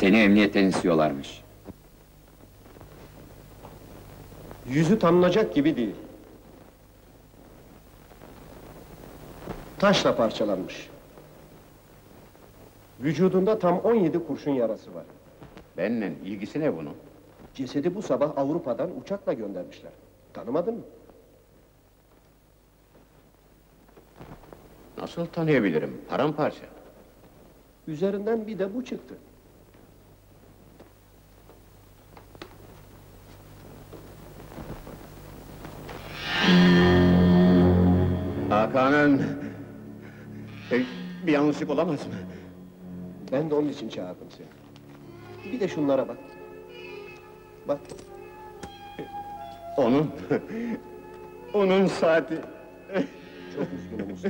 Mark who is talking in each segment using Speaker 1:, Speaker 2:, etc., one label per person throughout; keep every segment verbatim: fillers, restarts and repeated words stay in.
Speaker 1: Seni emniyetten istiyorlarmış.
Speaker 2: Yüzü tanınacak gibi değil. Taşla parçalanmış. Vücudunda tam on yedi kurşun yarası var.
Speaker 3: Benimle ilgisi ne bunun?
Speaker 2: Cesedi bu sabah Avrupa'dan uçakla göndermişler. Tanımadın mı?
Speaker 3: Nasıl tanıyabilirim? Paramparça.
Speaker 2: Üzerinden bir de bu çıktı.
Speaker 3: Hakan'ın... E, bir yanlışlık olamaz mı?
Speaker 2: Ben de onun için çağırdım seni. Bir de şunlara bak. Bak,
Speaker 3: Onun... Onun saati...
Speaker 2: çok üzgünüm usta.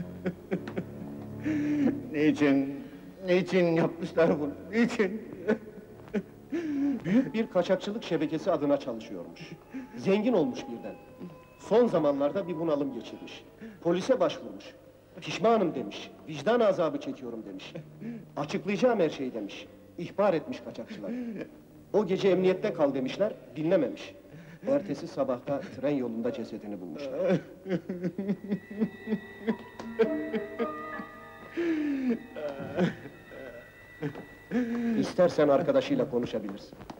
Speaker 3: Niçin... Niçin yapmışlar bunu? Niçin?
Speaker 2: Büyük bir kaçakçılık şebekesi adına çalışıyormuş. Zengin olmuş birden. Son zamanlarda bir bunalım geçirmiş. Polise başvurmuş. Pişmanım demiş, vicdan azabı çekiyorum demiş. Açıklayacağım her şeyi demiş. İhbar etmiş kaçakçılar. O gece emniyette kal demişler, dinlememiş. Ertesi sabahta tren yolunda cesedini bulmuşlar. İstersen arkadaşıyla konuşabilirsin.